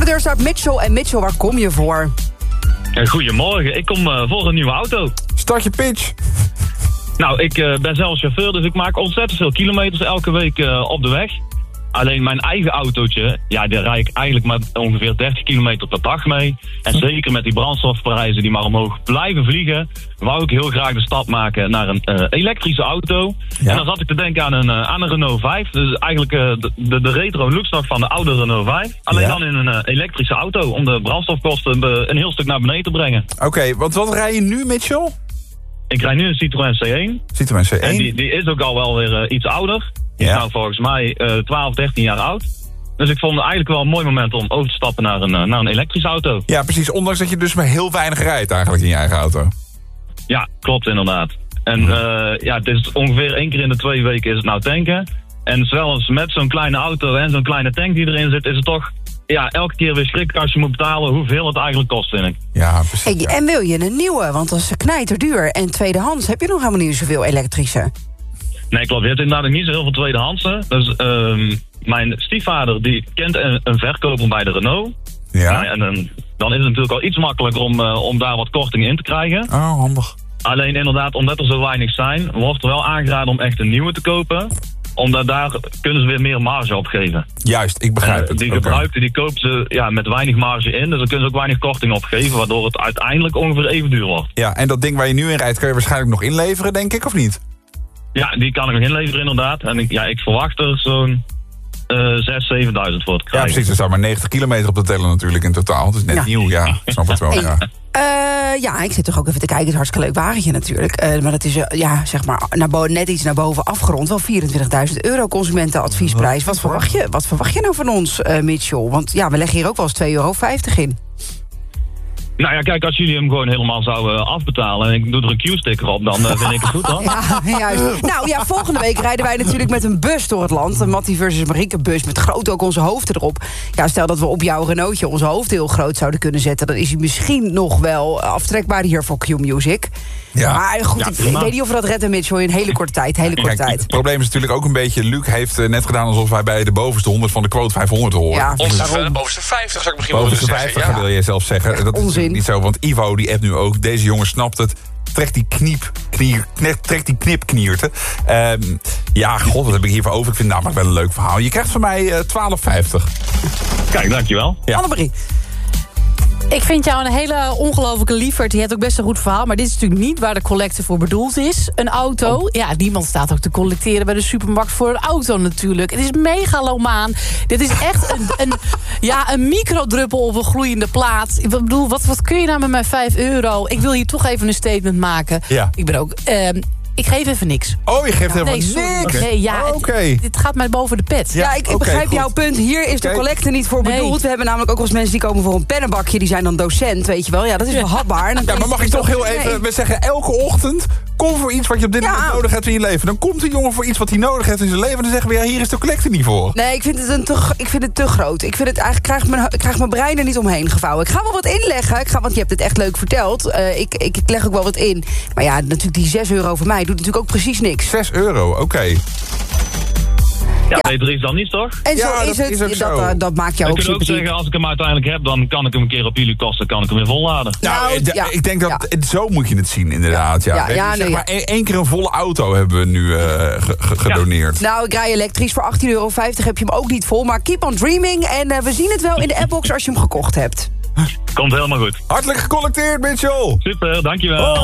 de deur staat Mitchell. En Mitchell, waar kom je voor? Goedemorgen, ik kom voor een nieuwe auto. Start je pitch. Nou, ik ben zelf chauffeur, dus ik maak ontzettend veel kilometers elke week op de weg. Alleen mijn eigen autootje, ja, daar rijd ik eigenlijk maar ongeveer 30 kilometer per dag mee. En zeker met die brandstofprijzen die maar omhoog blijven vliegen, wou ik heel graag de stap maken naar een elektrische auto. Ja. En dan zat ik te denken aan een Renault 5. Dus eigenlijk de retro looks van de oude Renault 5. Alleen dan in een elektrische auto, om de brandstofkosten een heel stuk naar beneden te brengen. Oké, want wat rij je nu, Mitchell? Ik rijd nu een Citroën C1. Citroën C1. En die is ook al wel weer iets ouder. Die is nou volgens mij 12, 13 jaar oud. Dus ik vond het eigenlijk wel een mooi moment om over te stappen naar een elektrische auto. Ja, precies. Ondanks dat je dus maar heel weinig rijdt eigenlijk in je eigen auto. Ja, klopt inderdaad. En het is ongeveer 1 keer in de 2 weken is het nou tanken. En zelfs met zo'n kleine auto en zo'n kleine tank die erin zit, is het toch elke keer weer schrikken als je moet betalen hoeveel het eigenlijk kost, vind ik. Ja, precies. Hey, en wil je een nieuwe? Want dat is knijterduur. En tweedehands heb je nog helemaal niet zoveel elektrische. Nee, klopt. Je hebt inderdaad niet zo heel veel tweedehandse. Dus mijn stiefvader die kent een verkoper bij de Renault. Ja. Nou, en dan is het natuurlijk al iets makkelijker om daar wat korting in te krijgen. Oh, handig. Alleen inderdaad, omdat er zo weinig zijn, wordt er wel aangeraden om echt een nieuwe te kopen. Omdat daar kunnen ze weer meer marge op geven. Juist, ik begrijp het. Die gebruikte, die kopen ze met weinig marge in. Dus dan kunnen ze ook weinig korting opgeven, waardoor het uiteindelijk ongeveer even duur wordt. Ja, en dat ding waar je nu in rijdt, kun je waarschijnlijk nog inleveren, denk ik, of niet? Ja, die kan ik nog inleveren inderdaad. En ik verwacht er zo'n 6.000, 7.000 voor te krijgen. Ja, precies. Er staan maar 90 kilometer op de teller natuurlijk in totaal. Het is net nieuw, ja. Snap het wel, ja. Ik zit toch ook even te kijken. Het is een hartstikke leuk wagentje natuurlijk. Maar dat is zeg maar net iets naar boven afgerond. Wel €24.000 consumentenadviesprijs. Wat verwacht je nou van ons, Mitchell? Want we leggen hier ook wel eens €2,50 in. Nou ja, kijk, als jullie hem gewoon helemaal zouden afbetalen en ik doe er een Q-sticker op, dan vind ik het goed, hoor. Ja, juist. Nou ja, volgende week rijden wij natuurlijk met een bus door het land. Een Mattie versus Marieke bus met groot ook onze hoofden erop. Ja, stel dat we op jouw Renaultje onze hoofd heel groot zouden kunnen zetten, dan is hij misschien nog wel aftrekbaar hier voor Q-Music. Ja. Maar goed, ik weet niet of we dat redden, Mitchell, in een hele korte tijd. Het probleem is natuurlijk ook een beetje, Luc heeft net gedaan alsof wij bij de bovenste 100 van de quote 500 horen. Ja, bovenste 50 zou ik misschien wel bovenste 50 zeggen. Wil je zelf zeggen. Dat onzin. Is niet zo, want Ivo die appt nu ook. Deze jongen snapt het. Trekt die knipknierte. Wat heb ik hiervoor over? Ik vind het namelijk wel een leuk verhaal. Je krijgt van mij $12,50. Kijk, dankjewel. Ja. Annemarie. Ik vind jou een hele ongelofelijke lieferd. Je hebt ook best een goed verhaal. Maar dit is natuurlijk niet waar de collecte voor bedoeld is. Een auto. Ja, niemand staat ook te collecteren bij de supermarkt voor een auto natuurlijk. Het is megalomaan. Dit is echt een microdruppel op een gloeiende plaat. Ik bedoel, wat kun je nou met mijn €5? Ik wil hier toch even een statement maken. Ja. Ik ben ook... Ik geef even niks. Oh, je geeft helemaal niks? Nee, dit gaat mij boven de pet. Ja, ik begrijp jouw punt. Hier is de collecte niet voor bedoeld. We hebben namelijk ook wel eens mensen die komen voor een pennenbakje. Die zijn dan docent, weet je wel. Ja, dat is wel hapbaar. Ja, maar mag ik toch heel even... We zeggen elke ochtend... Kom voor iets wat je op dit moment nodig hebt in je leven. Dan komt een jongen voor iets wat hij nodig heeft in zijn leven. En dan zeggen we, hier is de collecte niet voor. Nee, ik vind het te groot. Ik vind het eigenlijk, ik krijg mijn brein er niet omheen gevouwen. Ik ga wel wat inleggen. Want je hebt het echt leuk verteld. Ik leg ook wel wat in. Maar ja, natuurlijk die €6 voor mij doet natuurlijk ook precies niks. €6, oké. Ja, beter is dan niet, toch? En zo is het. Dat maakt jou ook sympathiek. Je kunt ook zeggen, als ik hem uiteindelijk heb, dan kan ik hem een keer op jullie kosten, kan ik hem weer volladen. Ik denk dat zo moet je het zien, inderdaad. Zeg maar 1 keer een volle auto hebben we nu gedoneerd. Ja. Nou, ik rij elektrisch. Voor €18,50 heb je hem ook niet vol. Maar keep on dreaming. En we zien het wel in de appbox als je hem gekocht hebt. Komt helemaal goed. Hartelijk gecollecteerd, Mitchell. Super, dankjewel.